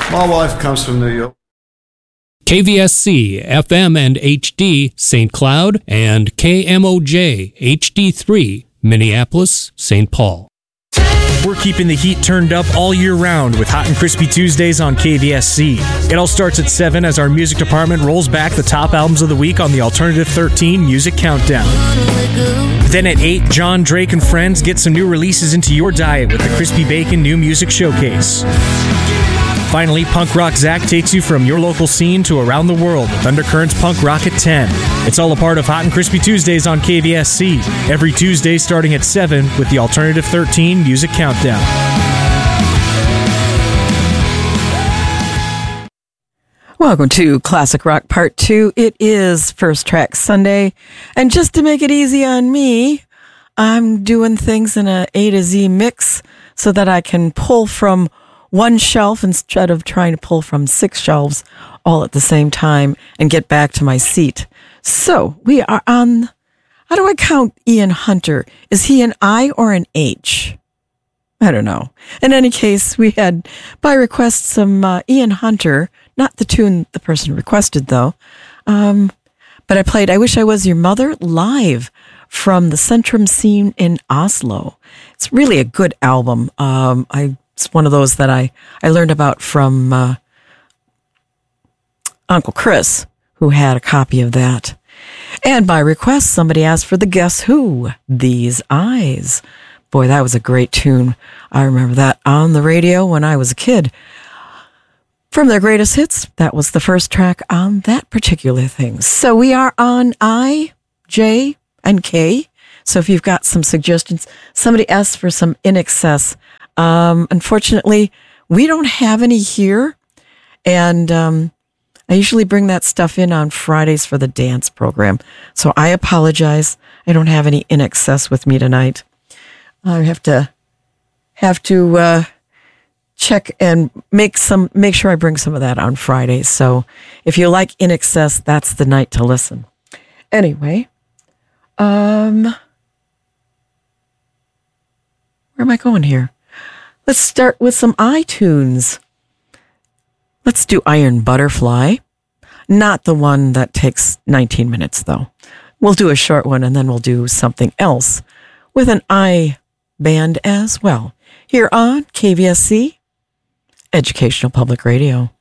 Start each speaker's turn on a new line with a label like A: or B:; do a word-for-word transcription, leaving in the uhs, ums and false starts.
A: My wife comes from New York.
B: K V S C, F M and H D, Saint Cloud, and K M O J, H D three, Minneapolis, Saint Paul.
C: We're keeping the heat turned up all year round with Hot and Crispy Tuesdays on K V S C. It all starts at seven as our music department rolls back the top albums of the week on the Alternative thirteen Music Countdown. Then at eight, John, Drake, and friends get some new releases into your diet with the Crispy Bacon New Music Showcase. Finally, Punk Rock Zach takes you from your local scene to around the world with Undercurrents Punk Rock at ten. It's all a part of Hot and Crispy Tuesdays on K V S C. Every Tuesday starting at seven with the Alternative thirteen Music Countdown.
D: Welcome to Classic Rock Part two. It is First Track Sunday. And just to make it easy on me, I'm doing things in a A to Z mix so that I can pull from one shelf instead of trying to pull from six shelves all at the same time and get back to my seat. So we are on, how do I count Ian Hunter? Is he an I or an H? I don't know. In any case, we had, by request, some uh, Ian Hunter, not the tune the person requested though. Um, but I played I Wish I Was Your Mother live from the Centrum scene in Oslo. It's really a good album. Um, I It's one of those that I, I learned about from uh, Uncle Chris, who had a copy of that. And by request, somebody asked for the Guess Who, These Eyes. Boy, that was a great tune. I remember that on the radio when I was a kid. From their greatest hits, that was the first track on that particular thing. So we are on I, J, and K. So if you've got some suggestions, somebody asked for some In Excess. Um, unfortunately, we don't have any here, and um, I usually bring that stuff in on Fridays for the dance program. So I apologize. I don't have any In Excess with me tonight. I have to have to uh, check and make some make sure I bring some of that on Fridays. So if you like In Excess, that's the night to listen. Anyway, um, where am I going here? Let's start with some iTunes. Let's do Iron Butterfly. Not the one that takes nineteen minutes, though. We'll do a short one, and then we'll do something else with an I band as well. Here on K V S C, Educational Public Radio.